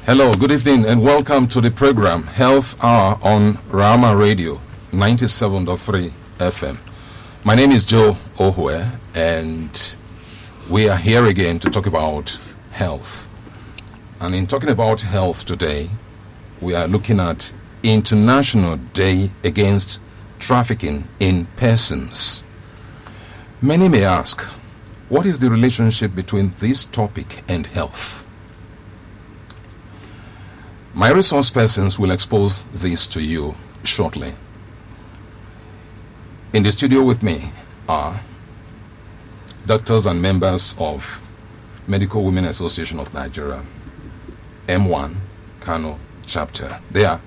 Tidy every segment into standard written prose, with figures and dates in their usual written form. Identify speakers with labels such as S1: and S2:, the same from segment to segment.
S1: Hello, good evening, and welcome to the program Health Hour on Rama Radio 97.3 FM. My name is Joe Ohwe, and we are here again to talk about health. And in talking about health today, we are looking at International Day Against Trafficking in Persons. Many may ask, what is the relationship between this topic and health? My resource persons will expose this to you shortly. In the studio with me are doctors and members of Medical Women Association of Nigeria, M1, Kano chapter. They are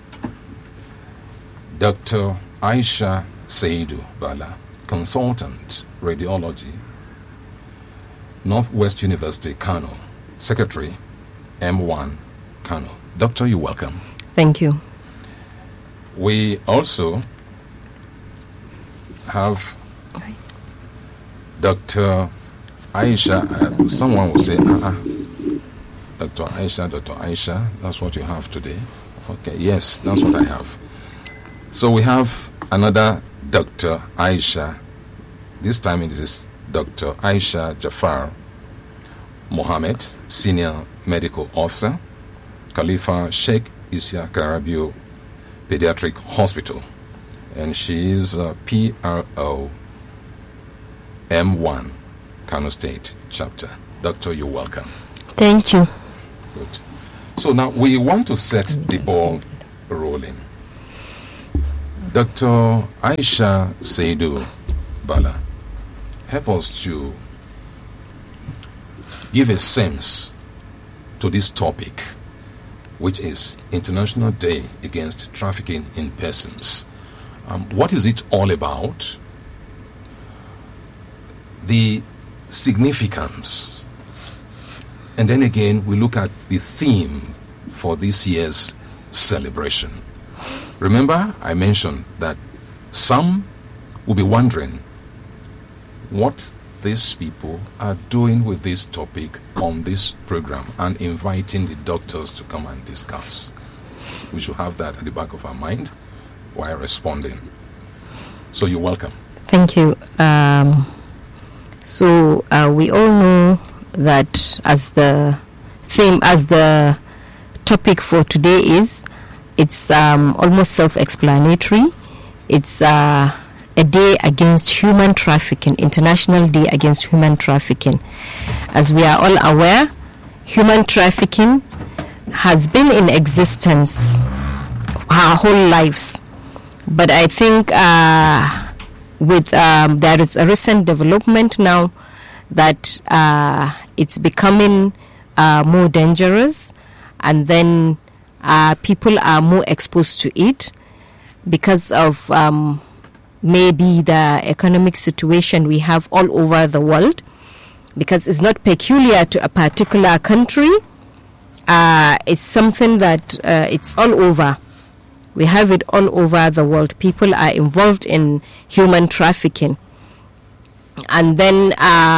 S1: Dr. Aisha Seidu Bala, consultant, radiology, Northwest University, Kano, secretary, M1, Kano. Doctor, you're welcome.
S2: Thank you.
S1: We also have Dr. Aisha. Someone will say, Dr. Aisha, that's what you have today. Okay, yes, that's what I have. So we have another Dr. Aisha. This time it is Dr. Aisha Jafar Mohammed, Senior Medical Officer, Khalifa Sheikh Isya Karabio Pediatric Hospital, and she is PRO M1 Kano State chapter. Doctor, you're welcome.
S2: Thank you.
S1: Good. So now we want to set the ball rolling. Dr. Aisha Seidu Bala, help us to give a sense to this topic, which is International Day Against Trafficking in Persons. What is it all about? The significance. And then again, we look at the theme for this year's celebration. Remember, I mentioned that some will be wondering what these people are doing with this topic on this program and inviting the doctors to come and discuss. We should have that at the back of our mind while responding. So you're welcome.
S2: Thank you. So we all know that as the topic for today is, it's almost self-explanatory. It's a day against human trafficking, International Day Against Human Trafficking. As we are all aware, human trafficking has been in existence our whole lives. But I think there is a recent development now that it's becoming more dangerous, and then people are more exposed to it because of maybe the economic situation we have all over the world, because it's not peculiar to a particular country. It's something that it's all over. We have it all over the world. People are involved in human trafficking. And then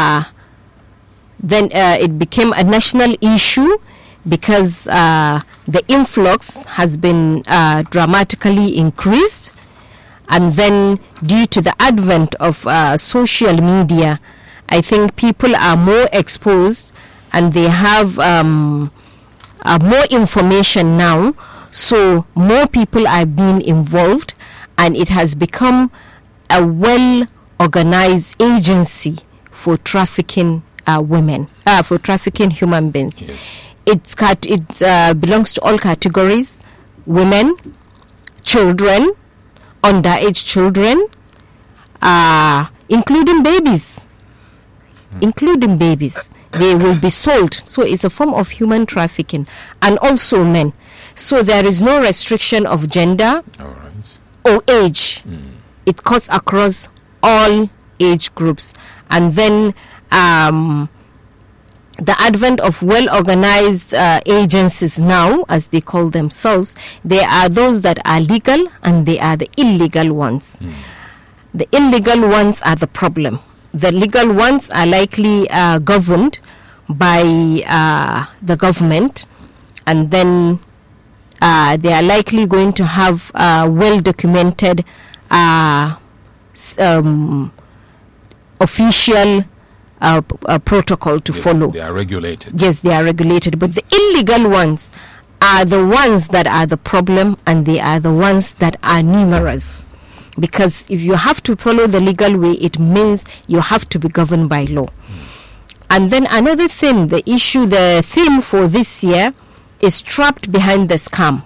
S2: it became a national issue because the influx has been dramatically increased. And then due to the advent of social media, I think people are more exposed and they have more information now. So more people are being involved, and it has become a well-organized agency for trafficking women, for trafficking human beings. Yes. It belongs to all categories: women, children, underage children, including babies. Including babies. They will be sold. So it's a form of human trafficking. And also men. So there is no restriction of gender or age. It cuts across all age groups. And then the advent of well-organized agencies now, as they call themselves, they are those that are legal and they are the illegal ones. The illegal ones are the problem. The legal ones are likely governed by the government, and then they are likely going to have well-documented official protocol to follow.
S1: They are regulated.
S2: Yes, they are regulated. But the illegal ones are the ones that are the problem, and they are the ones that are numerous. Because if you have to follow the legal way, it means you have to be governed by law. And then another thing, the theme for this year is trapped behind the scam.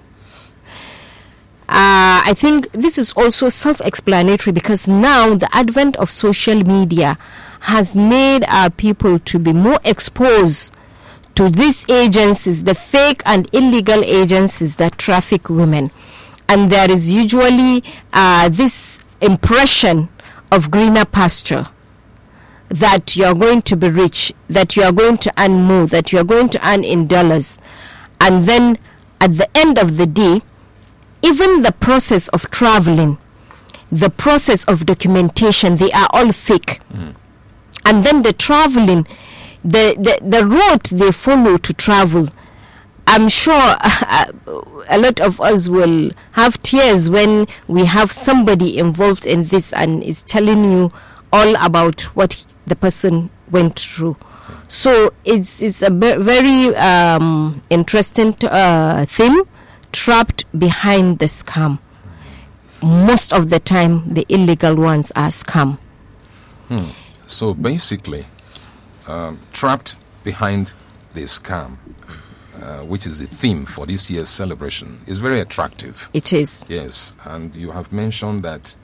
S2: I think this is also self-explanatory, because now the advent of social media has made our people to be more exposed to these agencies, the fake and illegal agencies that traffic women. And there is usually this impression of greener pasture, that you are going to be rich, that you are going to earn more, that you are going to earn in dollars. And then at the end of the day, even the process of traveling, the process of documentation, they are all fake. And then the traveling, the route they follow to travel, I'm sure a lot of us will have tears when we have somebody involved in this and is telling you all about what the person went through. So it's a very interesting theme, trapped behind the scam. Most of the time, the illegal ones are scam.
S1: So basically, trapped behind the scam, which is the theme for this year's celebration, is very attractive.
S2: It is.
S1: Yes, and you have mentioned that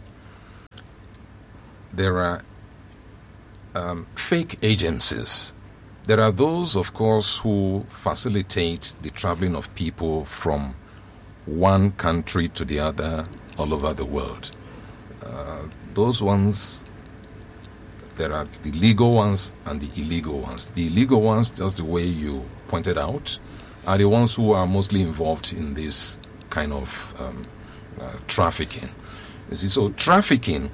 S1: there are fake agencies. There are those, of course, who facilitate the traveling of people from one country to the other all over the world. Those ones, there are the legal ones and the illegal ones. The illegal ones, just the way you pointed out, are the ones who are mostly involved in this kind of trafficking. You see, so trafficking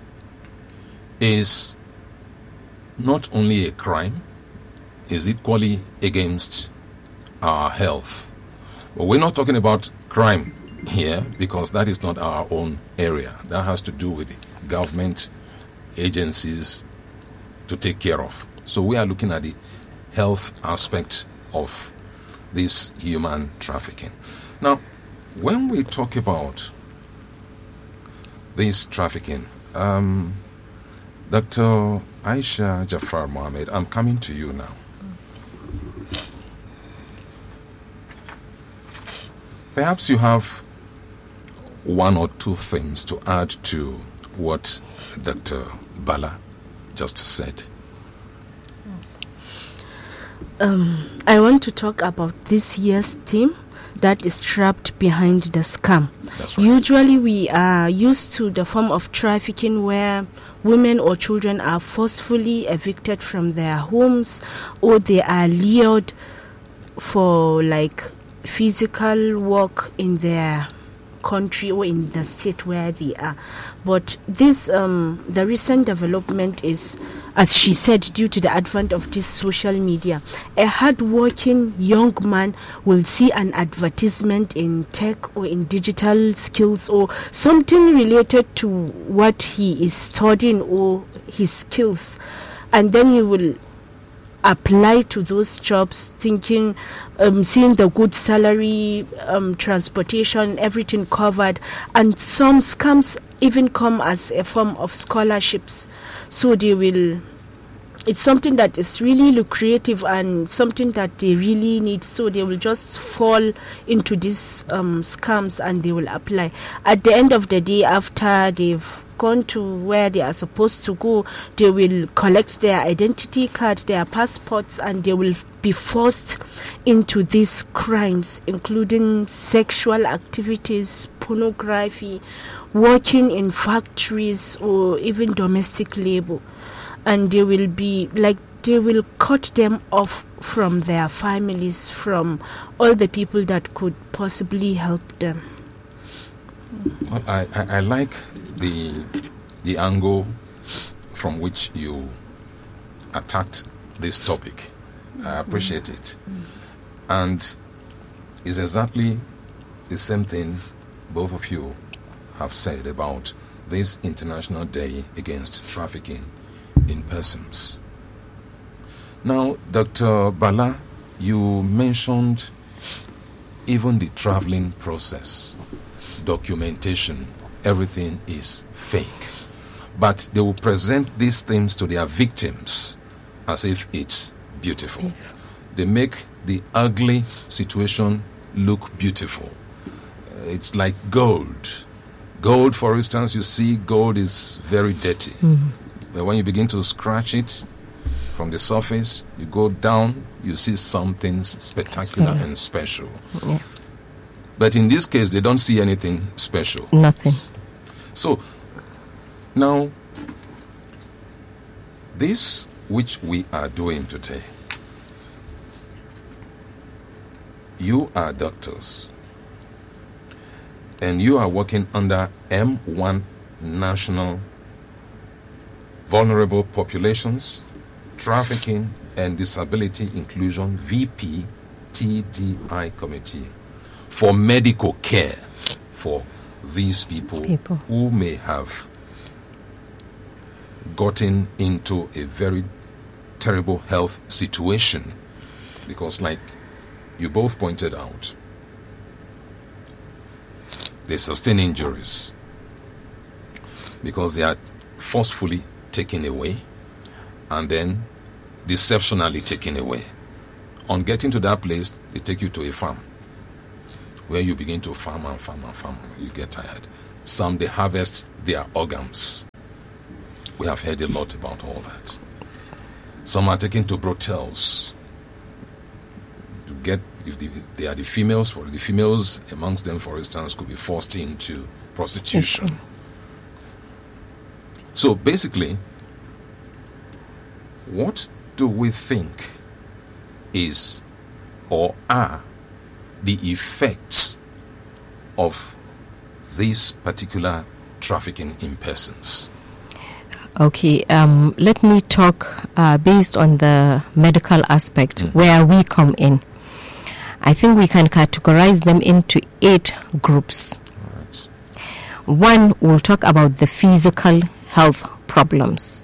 S1: is not only a crime, is equally against our health. But we're not talking about crime here, because that is not our own area. That has to do with the government agencies to take care of. So we are looking at the health aspect of this human trafficking. Now, when we talk about this trafficking, Dr. Aisha Jafar Mohammed, I'm coming to you now. Perhaps you have one or two things to add to what Dr. Bala just said.
S3: Yes. I want to talk about this year's theme, that is trapped behind the scam.
S1: That's right.
S3: Usually we are used to the form of trafficking where women or children are forcefully evicted from their homes, or they are lured for like physical work in their country or in the state where they are. But this the recent development is, as she said, due to the advent of this social media. A hard-working young man will see an advertisement in tech or in digital skills or something related to what he is studying or his skills, and then he will apply to those jobs thinking, seeing the good salary, transportation, everything covered, and some scams even come as a form of scholarships. So they will, it's something that is really lucrative and something that they really need, so they will just fall into these scams and they will apply. At the end of the day, after they've gone to where they are supposed to go, they will collect their identity card, their passports, and they will be forced into these crimes, including sexual activities, pornography, working in factories, or even domestic labor. And they will be like, they will cut them off from their families, from all the people that could possibly help them.
S1: Well, I like the angle from which you attacked this topic. I appreciate it. And is exactly the same thing both of you have said about this International Day Against Trafficking in Persons. Now, Dr. Bala, you mentioned even the traveling process, documentation, everything is fake. But they will present these things to their victims as if it's beautiful. They make the ugly situation look beautiful. It's like gold. Gold, for instance, you see gold is very dirty. But when you begin to scratch it from the surface, you go down, you see something spectacular and special.
S2: Yeah.
S1: But in this case, they don't see anything special.
S2: Nothing.
S1: So, now, this which we are doing today, you are doctors, and you are working under M1 National Vulnerable Populations, Trafficking and Disability Inclusion VP TDI Committee for medical care for these people who may have gotten into a very terrible health situation, because like you both pointed out, they sustain injuries because they are forcefully taken away and then deceptionally taken away. On getting to that place, they take you to a farm where you begin to farm and farm and farm. You get tired. Some, they harvest their organs. We have heard a lot about all that. Some are taken to brothels to get, if they are the females, for the females amongst them, for instance, could be forced into prostitution. So basically, what do we think is or are the effects of this particular trafficking in persons?
S2: Okay, let me talk based on the medical aspect where we come in. I think we can categorize them into 8 groups.
S1: Right.
S2: One will talk about the physical health problems.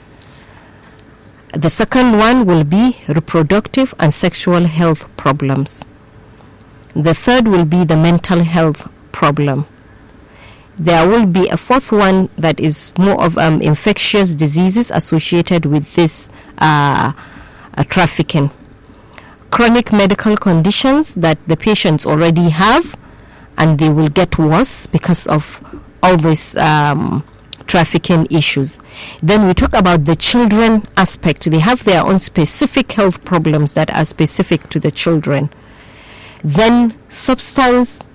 S2: The second one will be reproductive and sexual health problems. The third will be the mental health problem. There will be a fourth one that is more of infectious diseases associated with this trafficking. Chronic medical conditions that the patients already have and they will get worse because of all these trafficking issues. Then we talk about the children aspect. They have their own specific health problems that are specific to the children. Then substance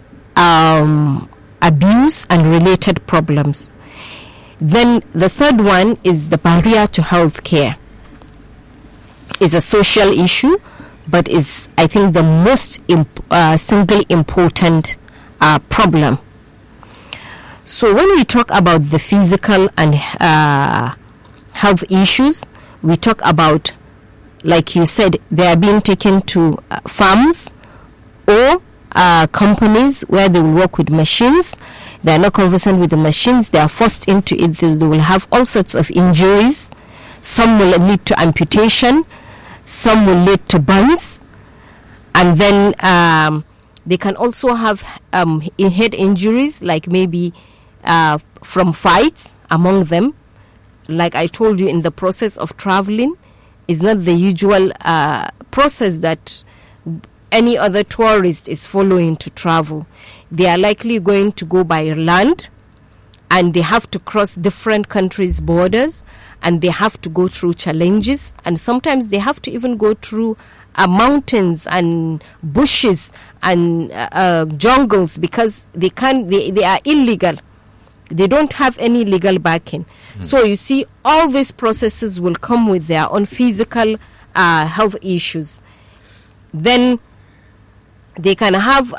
S2: abuse and related problems. Then the third one is the barrier to health care. It's a social issue, but is, I think, the most single important problem. So when we talk about the physical and health issues, we talk about, like you said, they are being taken to farms or companies where they will work with machines. They are not conversant with the machines. They are forced into it. They will have all sorts of injuries. Some will lead to amputation. Some will lead to burns. And then they can also have head injuries, like maybe from fights among them. Like I told you, in the process of traveling, is not the usual process that any other tourist is following to travel. They are likely going to go by land, and they have to cross different countries' borders, and they have to go through challenges, and sometimes they have to even go through mountains and bushes and jungles because they are illegal. They don't have any legal backing. So you see, all these processes will come with their own physical health issues. Then they can have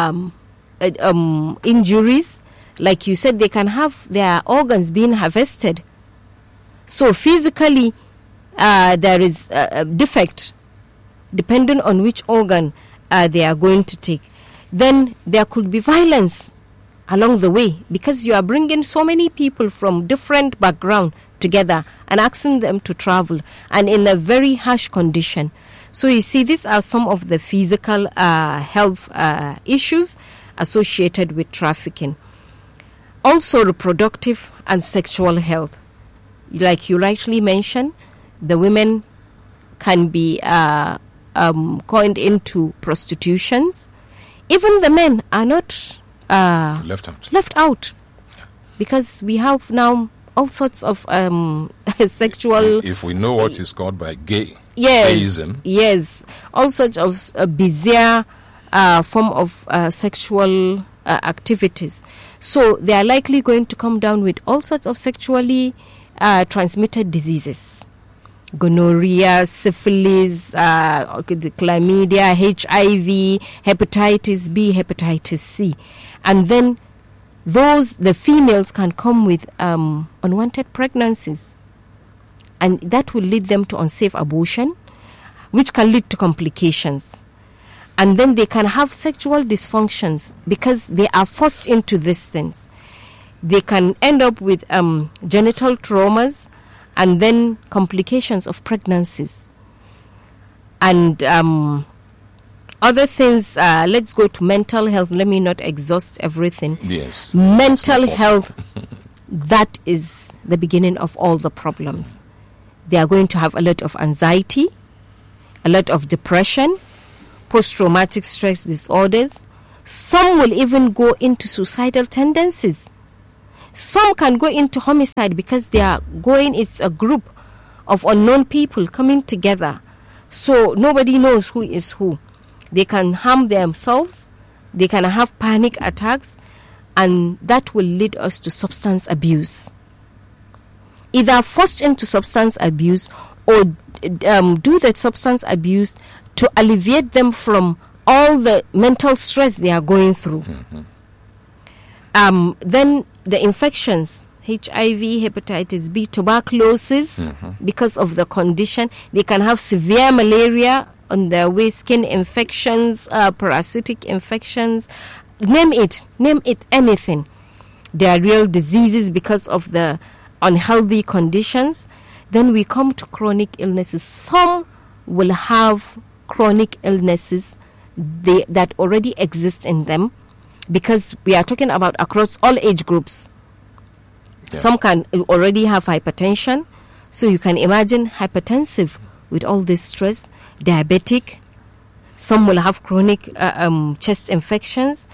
S2: injuries. Like you said, they can have their organs being harvested. So physically, there is a defect, depending on which organ they are going to take, then there could be violence along the way, because you are bringing so many people from different background together and asking them to travel and in a very harsh condition. So you see, these are some of the physical health issues associated with trafficking. Also reproductive and sexual health. Like you rightly mentioned, the women can be coined into prostitutions. Even the men are not left out. Because we have now all sorts of sexual...
S1: If we know what is called by
S2: gayism. Yes, all sorts of bizarre form of sexual activities. So they are likely going to come down with all sorts of sexually transmitted diseases. Gonorrhea, syphilis, the chlamydia, HIV, hepatitis B, hepatitis C. And then the females can come with unwanted pregnancies. And that will lead them to unsafe abortion, which can lead to complications. And then they can have sexual dysfunctions because they are forced into these things. They can end up with genital traumas and then complications of pregnancies. And other things, let's go to mental health. Let me not exhaust everything.
S1: Yes.
S2: Mental health, that is the beginning of all the problems. They are going to have a lot of anxiety, a lot of depression, post-traumatic stress disorders. Some will even go into suicidal tendencies. Some can go into homicide because it's a group of unknown people coming together. So nobody knows who is who. They can harm themselves, they can have panic attacks, and that will lead us to substance abuse. Either forced into substance abuse or do the substance abuse to alleviate them from all the mental stress they are going through. Mm-hmm. Then the infections, HIV, hepatitis B, tuberculosis, because of the condition. They can have severe malaria on their way, skin infections, parasitic infections, name it, anything. Diarrheal diseases because of the unhealthy conditions. Then we come to chronic illnesses. Some will have chronic illnesses that already exist in them, because we are talking about across all age groups. Yeah. Some can already have hypertension, so you can imagine hypertensive with all this stress, diabetic. Some will have chronic chest infections,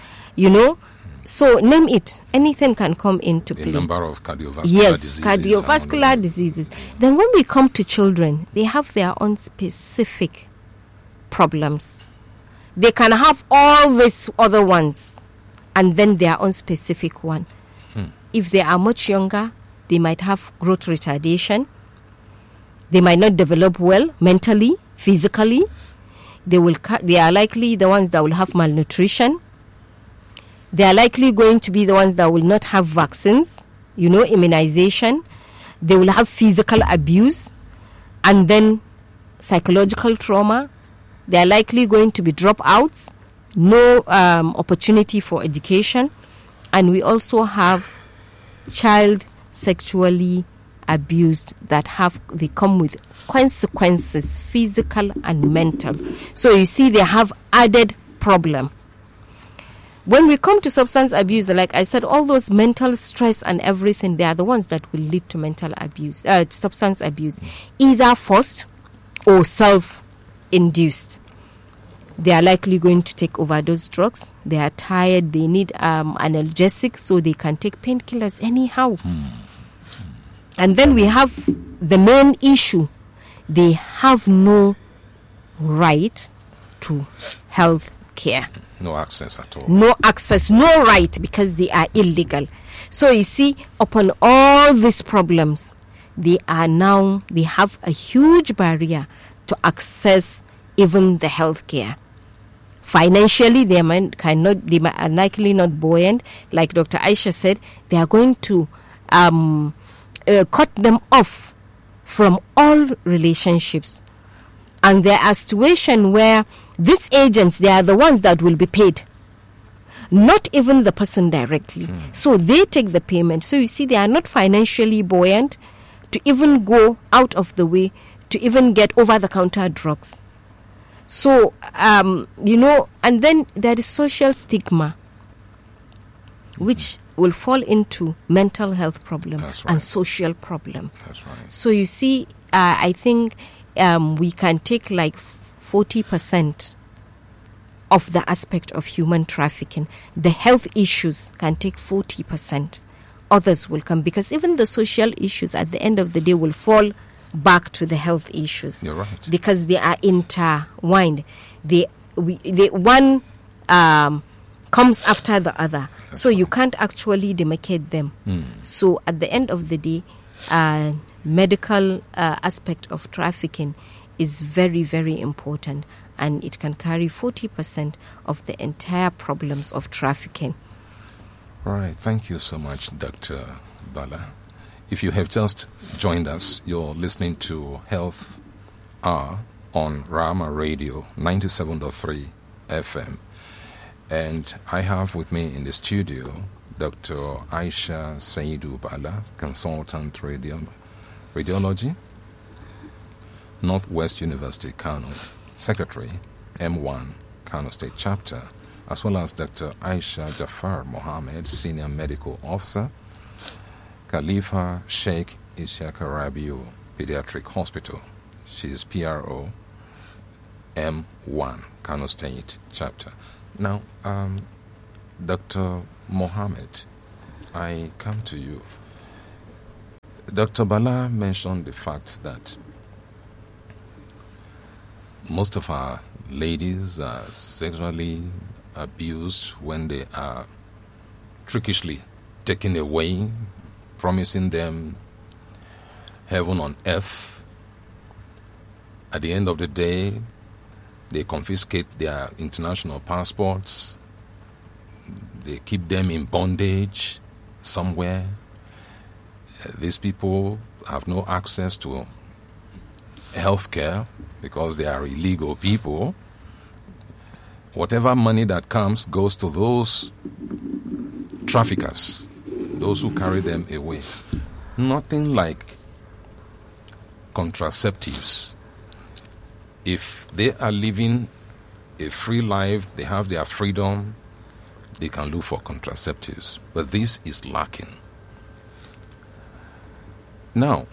S2: So name it, anything can come into play.
S1: The number of cardiovascular diseases.
S2: Yes, cardiovascular diseases. Then when we come to children, they have their own specific problems. They can have all these other ones and then their own specific one. If they are much younger, they might have growth retardation. They might not develop well mentally, physically. They are likely the ones that will have malnutrition. They are likely going to be the ones that will not have vaccines, immunization. They will have physical abuse and then psychological trauma. They are likely going to be dropouts, no opportunity for education. And we also have child sexually abused they come with consequences, physical and mental. So you see, they have added problem. When we come to substance abuse, like I said, all those mental stress and everything, they are the ones that will lead to mental abuse, substance abuse, either forced or self-induced. They are likely going to take overdose drugs. They are tired. They need analgesics, so they can take painkillers anyhow. And then we have the main issue. They have no right to health care.
S1: No access at all.
S2: No access, no right, because they are illegal. So you see, upon all these problems, they have a huge barrier to access even the health care. Financially, they are likely not buoyant. Like Dr. Aisha said, they are going to cut them off from all relationships. And there are situations where these agents, they are the ones that will be paid, not even the person directly. So they take the payment. So you see, they are not financially buoyant to even go out of the way to even get over-the-counter drugs. So, and then there is social stigma, which will fall into mental health problem and social problem.
S1: That's right.
S2: So you see, I think we can take like 40% of the aspect of human trafficking. The health issues can take 40%. Others will come, because even the social issues at the end of the day will fall back to the health issues.
S1: You're right.
S2: Because they are intertwined. One comes after the other. So you can't actually demarcate them. So at the end of the day, medical aspect of trafficking is very, very important, and it can carry 40% of the entire problems of trafficking.
S1: All right. Thank you so much, Dr. Bala. If you have just joined us, you're listening to Health Hour on Rama Radio 97.3 FM. And I have with me in the studio Dr. Aisha Saidu Bala, consultant radiology, Northwest University, Kano, secretary, M1, Kano State Chapter, as well as Dr. Aisha Jafar Mohammed, senior medical officer, Khalifa Sheikh Ishaq Rabiu Pediatric Hospital. She is PRO, M1, Kano State Chapter. Now, Dr. Mohammed, I come to you. Dr. Bala mentioned the fact that most of our ladies are sexually abused when they are trickishly taken away, promising them heaven on earth. At the end of the day, they confiscate their international passports. They keep them in bondage somewhere. These people have no access to health care because they are illegal people. Whatever money that comes goes to those traffickers, those who carry them away. Nothing like contraceptives. If they are living a free life, they have their freedom, they can look for contraceptives. But this is lacking. Now,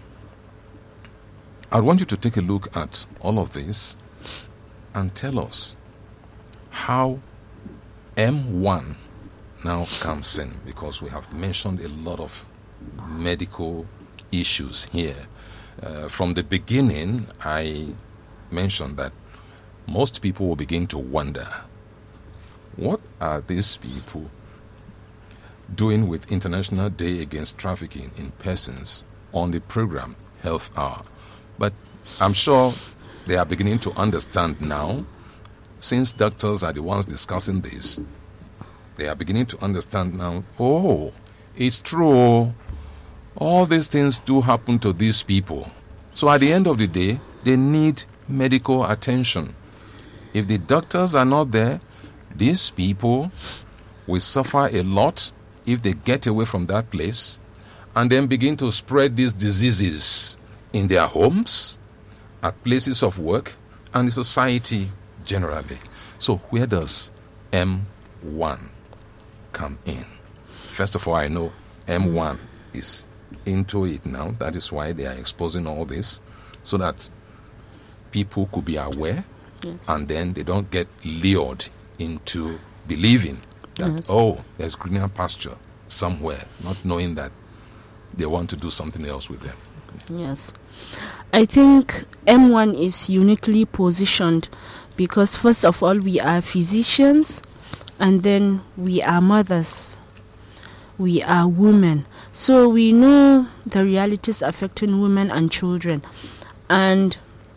S1: I want you to take a look at all of this and tell us how M1 now comes in, because we have mentioned a lot of medical issues here. From the beginning, I mentioned that most people will begin to wonder, what are these people doing with International Day Against Trafficking in Persons on the program Health Hour? But I'm sure they are beginning to understand now, since doctors are the ones discussing this. They are beginning to understand now, oh, it's true. All these things do happen to these people. So at the end of the day, they need medical attention. If the doctors are not there, these people will suffer a lot if they get away from that place and then begin to spread these diseases in their homes, at places of work, and in society generally. So where does M1 come in? First of all, I know M1 is into it now. That is why they are exposing all this, so that people could be aware, and then they don't get lured into believing that, oh, there's greener pasture somewhere, not knowing that they want to do something else with them.
S3: Yes. I think M1 is uniquely positioned because, first of all, we are physicians, and then we are mothers. We are women. So we know the realities affecting women and children. And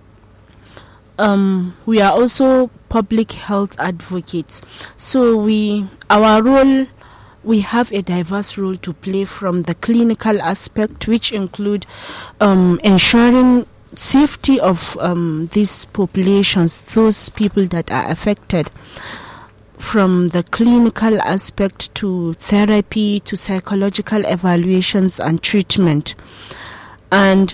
S3: we are also public health advocates. So our role, we have a diverse role to play, from the clinical aspect, which include ensuring safety of these populations, those people that are affected, from the clinical aspect to therapy to psychological evaluations and treatment, and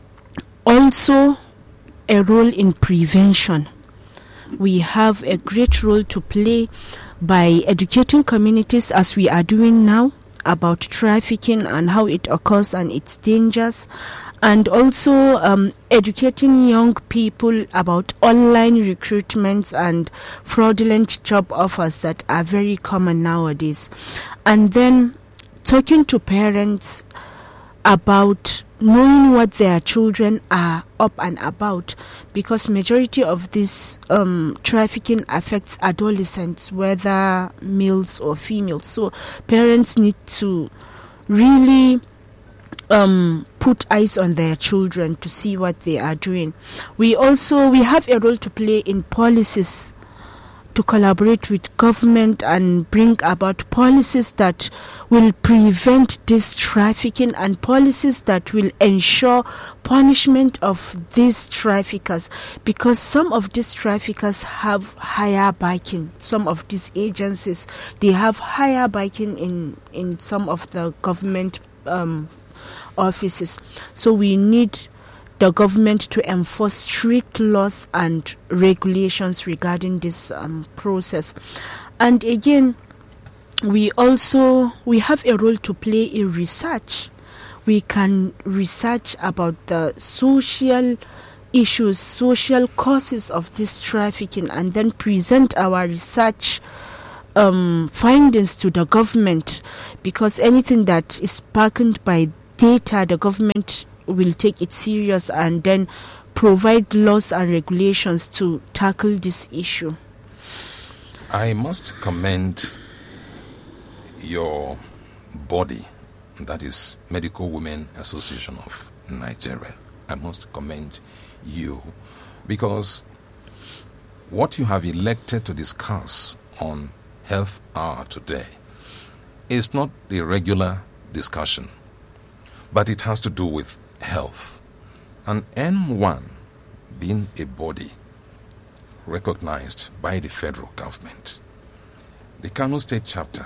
S3: also a role in prevention. We have a great role to play by educating communities, as we are doing now, about trafficking and how it occurs and its dangers, and also educating young people about online recruitments and fraudulent job offers that are very common nowadays. And then talking to parents about knowing what their children are up and about, because majority of this trafficking affects adolescents, whether males or females. So parents need to really put eyes on their children to see what they are doing. We have a role to play in policies, to collaborate with government and bring about policies that will prevent this trafficking and policies that will ensure punishment of these traffickers, because some of these traffickers have higher backing. Some of these agencies, they have higher backing in some of the government offices. So we need the government to enforce strict laws and regulations regarding this process. And again, we have a role to play in research. We can research about the social issues, social causes of this trafficking, and then present our research findings to the government, because anything that is backed by data, the government will take it serious and then provide laws and regulations to tackle this issue.
S1: I must commend your body, that is Medical Women Association of Nigeria. I must commend you, because what you have elected to discuss on Health Hour today is not the regular discussion, but it has to do with health. And M1 being a body recognized by the federal government, the Kano State chapter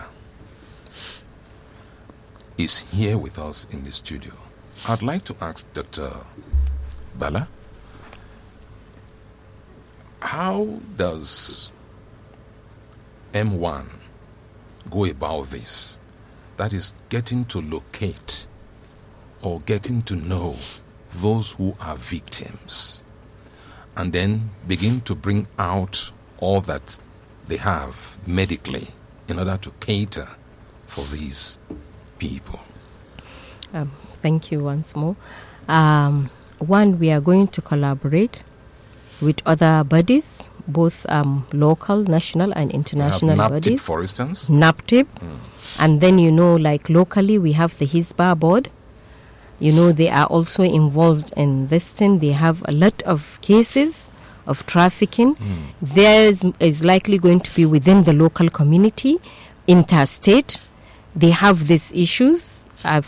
S1: is here with us in the studio. I'd like to ask Dr. Bala, how does M1 go about this? That is, getting to locate or getting to know those who are victims, and then begin to bring out all that they have medically in order to cater for these people.
S2: Thank you once more. One, we are going to collaborate with other bodies, both local, national and international
S1: NAPTIP,
S2: bodies.
S1: for instance.
S2: NAPTIP. And then, like locally, we have the HISBA board. They are also involved in this thing. They have a lot of cases of trafficking. Theirs is likely going to be within the local community, interstate. They have these issues.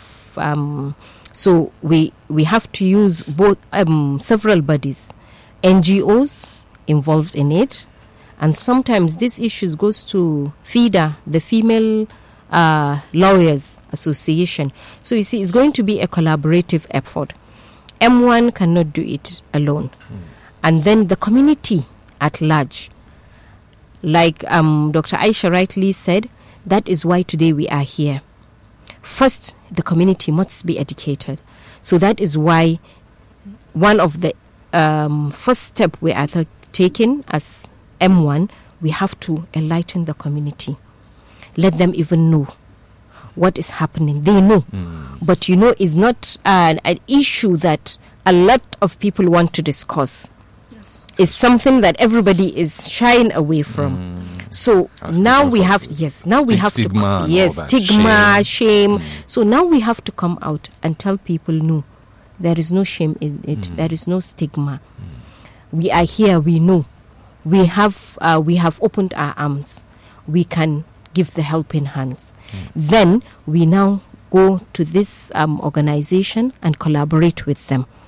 S2: So we have to use both several bodies, NGOs involved in it, and sometimes these issues goes to FIDA, the Female Lawyers Association. So you see, it's going to be a collaborative effort. M1 cannot do it alone. And then the community at large, like Dr. Aisha rightly said, that is why today we are here. First, the community must be educated. So that is why one of the first step we are taking as M1, we have to enlighten the community. Let them even know what is happening. They know. But it's not an issue that a lot of people want to discuss. Yes. It's something that everybody is shying away from. So that's now we have,
S1: stigma,
S2: shame. So now we have to come out and tell people, no, there is no shame in it. There is no stigma. We are here. We know. We have opened our arms. We can give the helping hands. Then we now go to this organization and collaborate with them.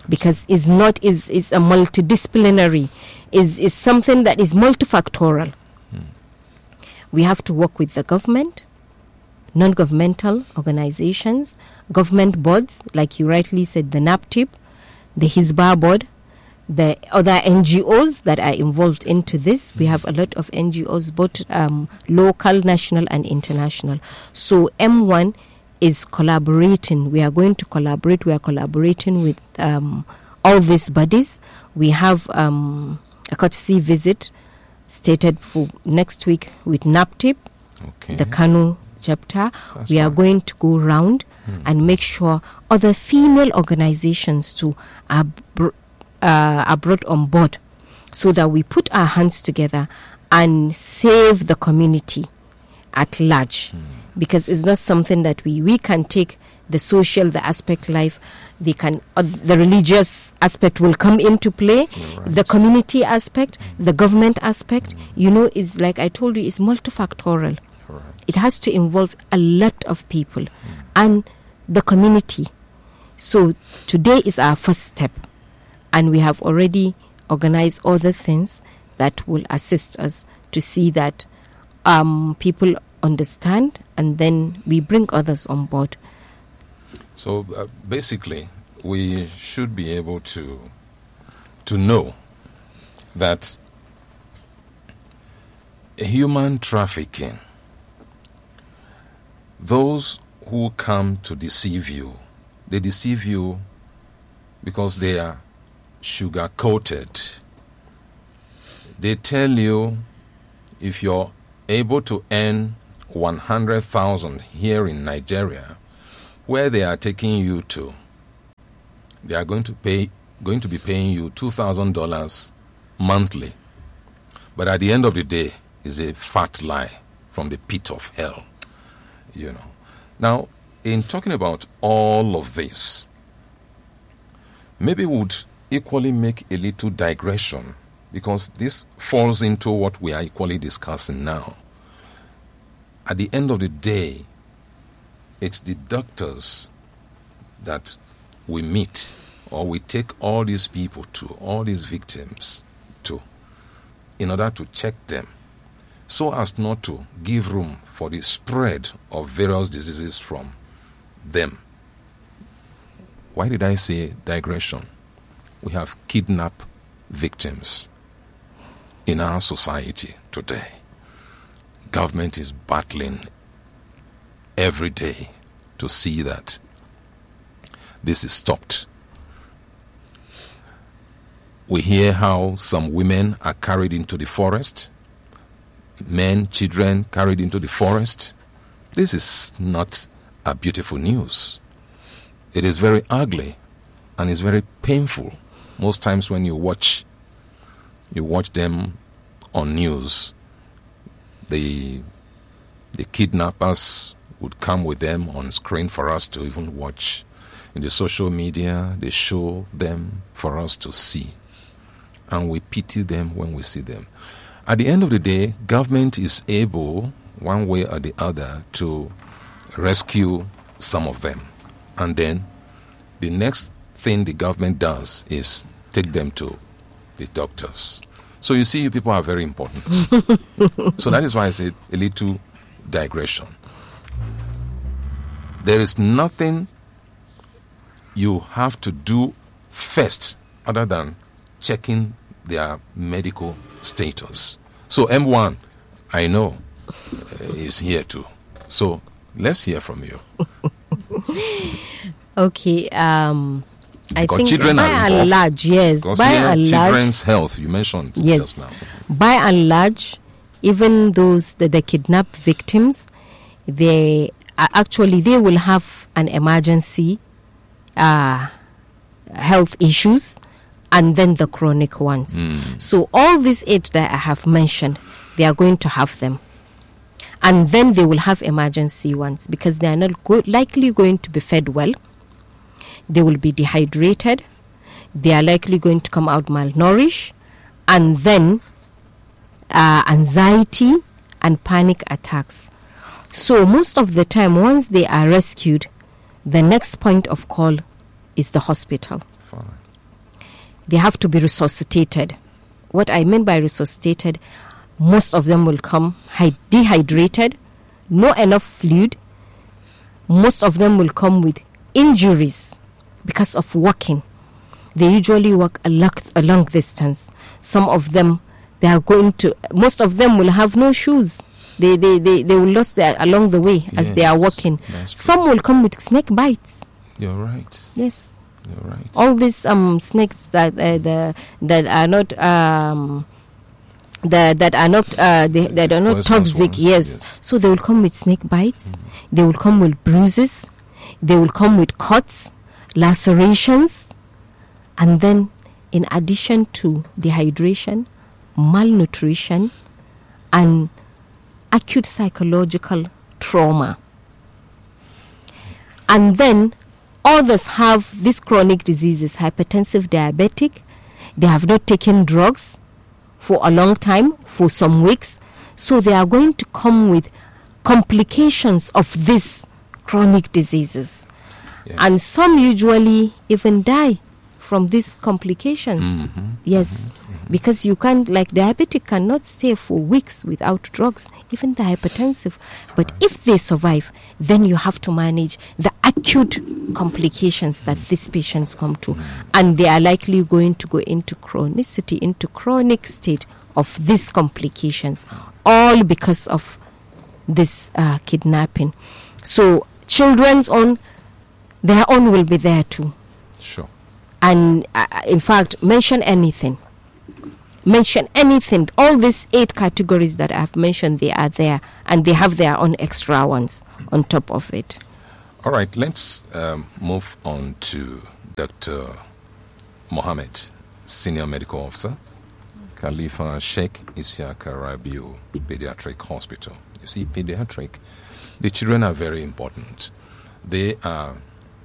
S2: because it's a multidisciplinary, is something that is multifactorial. We have to work with the government, non-governmental organizations, government boards, like you rightly said, the NAPTIP, the Hisbah board, the other NGOs that are involved into this. We have a lot of NGOs, both local, national, and international. So M1 is collaborating. We are going to collaborate. We are collaborating with all these bodies. We have a courtesy visit stated for next week with NAPTIP, the Kano chapter. We are going to go round and make sure other female organizations too are brought on board, so that we put our hands together and save the community at large. Because it's not something that we can take the social, the aspect life, the religious aspect will come into play, the community aspect, the government aspect, is like I told you, is multifactorial. It has to involve a lot of people and the community. So today is our first step, and we have already organized other things that will assist us to see that people understand, and then we bring others on board.
S1: So basically, we should be able to know that human trafficking, those who come to deceive you, they deceive you because they are sugar-coated. They tell you if you're able to earn 100,000 here in Nigeria, where they are taking you to, they are going to be paying you $2,000 monthly. But at the end of the day, it's a fat lie from the pit of hell. Now, in talking about all of this, maybe we would equally make a little digression, because this falls into what we are equally discussing now. At the end of the day, it's the doctors that we meet, or we take all these people to, all these victims to, in order to check them, so as not to give room for the spread of various diseases from them. Why did I say digression? We have kidnapped victims in our society today. Government is battling every day to see that this is stopped. We hear how some women are carried into the forest, men, children carried into the forest. This is not a beautiful news. It is very ugly and it's very painful. Most times when you watch them on news, the kidnappers would come with them on screen for us to even watch. In the social media, they show them for us to see. And we pity them when we see them. At the end of the day, government is able, one way or the other, to rescue some of them. And then the next thing the government does is take them to the doctors. So you see, you people are very important. So that is why I said a little digression. There is nothing you have to do first other than checking their medical status. So M1, I know, is here too. So let's hear from you.
S2: Okay. I
S1: Because
S2: think
S1: children
S2: by
S1: are
S2: and
S1: involved.
S2: large, yes.
S1: Because
S2: By
S1: here,
S2: and large,
S1: children's health, you mentioned
S2: yes.
S1: just now.
S2: By and large, even those the kidnapped victims, they will have an emergency health issues, and then the chronic ones. So all these 8 that I have mentioned, they are going to have them. And then they will have emergency ones because they are not likely going to be fed well. They will be dehydrated. They are likely going to come out malnourished. And then anxiety and panic attacks. So most of the time, once they are rescued, the next point of call is the hospital.
S1: Fine.
S2: they have to be resuscitated. What I mean by resuscitated, most of them will come dehydrated, no enough fluid. Most of them will come with injuries because of walking. They usually walk a long distance. Some of them, most of them will have no shoes. They will lose that along the way as they are walking. Some will come with snake bites.
S1: You're right.
S2: Yes.
S1: You're right.
S2: All these snakes that are not toxic.
S1: Ones,
S2: yes. So they will come with snake bites. They will come with bruises. They will come with cuts, lacerations, and then in addition to dehydration, malnutrition, and acute psychological trauma. And then others have these chronic diseases, hypertensive, diabetic. They have not taken drugs for a long time, for some weeks. So they are going to come with complications of these chronic diseases. Yeah. And some usually even die from these complications. Yes. Because you can't, like diabetic cannot stay for weeks without drugs, even the hypertensive. But if they survive, then you have to manage the acute complications that these patients come to. And they are likely going to go into chronicity, into chronic state of these complications, all because of this kidnapping. So children's own, their own will be there too.
S1: Sure.
S2: And in fact, mention anything. All these 8 categories that I've mentioned, they are there, and they have their own extra ones on top of it.
S1: All right, let's move on to Dr. Mohammed, Senior Medical Officer, Khalifa Sheikh Isiaka Rabiu Pediatric Hospital. You see, pediatric, the children are very important. They are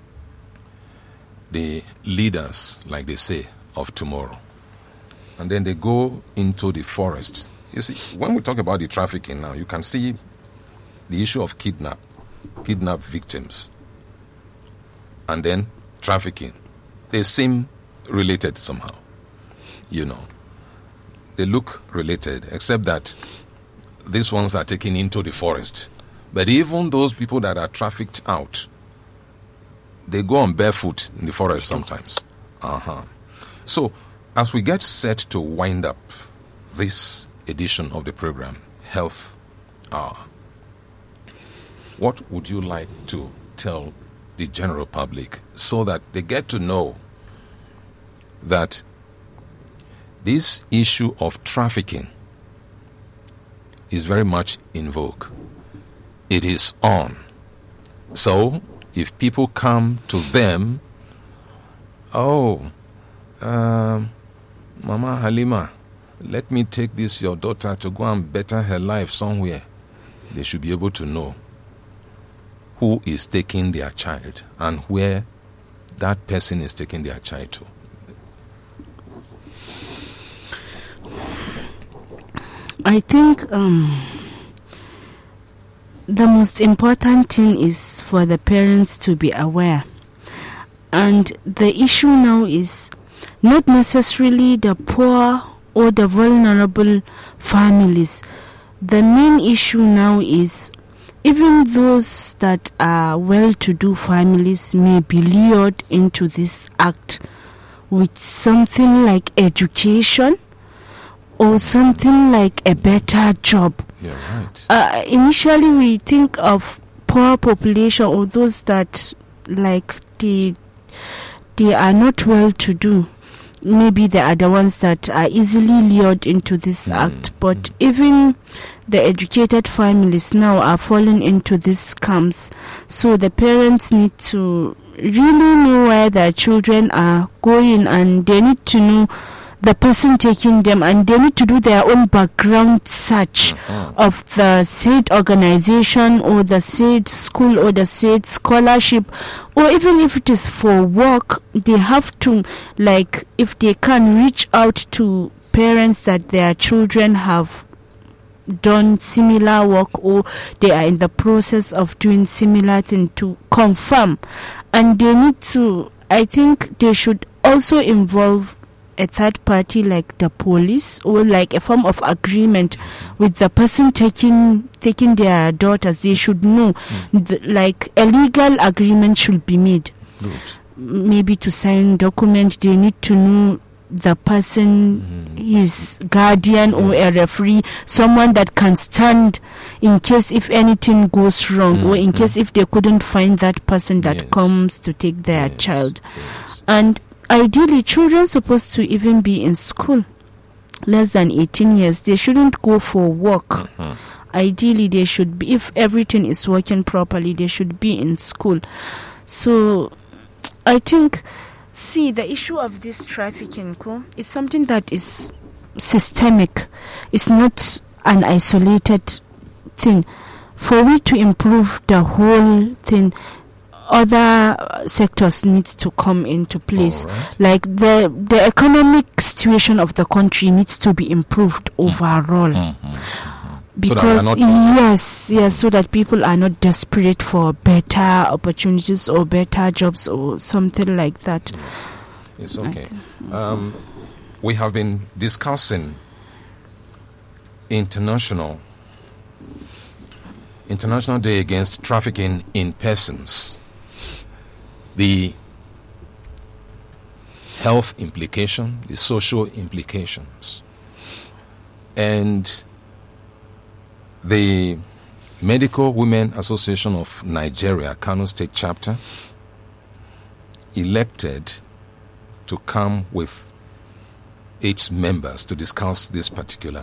S1: the leaders, like they say, of tomorrow. And then they go into the forest. You see, when we talk about the trafficking now, you can see the issue of kidnap victims, and then trafficking. They seem related somehow. You know, they look related, except that these ones are taken into the forest. But even those people that are trafficked out, they go on barefoot in the forest sometimes. So, as we get set to wind up this edition of the program, Health Hour, what would you like to tell the general public so that they get to know that this issue of trafficking is very much in vogue? It is on. So, if people come to them, Mama Halima, let me take this, your daughter, to go and better her life somewhere, they should be able to know who is taking their child and where that person is taking their child to.
S3: I think the most important thing is for the parents to be aware. And the issue now is not necessarily the poor or the vulnerable families. The main issue now is even those that are well-to-do families may be lured into this act with something like education or something like a better job.
S1: Yeah, right.
S3: Initially, we think of poor population or those that like they are not well-to-do. Maybe they are the ones that are easily lured into this act. But even the educated families now are falling into these scams. So the parents need to really know where their children are going, and they need to know the person taking them, and they need to do their own background search of the said organization or the said school or the said scholarship, or even if it is for work, they have to, like, if they can, reach out to parents that their children have done similar work or they are in the process of doing similar thing to confirm. And they need to, I think they should also involve a third party like the police, or like a form of agreement with the person taking their daughters. They should know, like a legal agreement should be made.
S1: Good.
S3: Maybe to sign document, they need to know the person, his guardian or a referee, someone that can stand in case if anything goes wrong, or in case if they couldn't find that person that comes to take their child. And ideally, children supposed to even be in school. Less than 18 years, they shouldn't go for work. Ideally, they should be, if everything is working properly, they should be in school. So I think, the issue of this trafficking is something that is systemic. It's not an isolated thing. For we to improve the whole thing, other sectors needs to come into place.
S1: Right.
S3: Like the economic situation of the country needs to be improved overall. Because so that people are not desperate for better opportunities or better jobs or something like that.
S1: It's okay. We have been discussing International Day Against Trafficking in Persons, the health implication, the social implications, and the Medical Women Association of Nigeria, Kano State Chapter, elected to come with its members to discuss this particular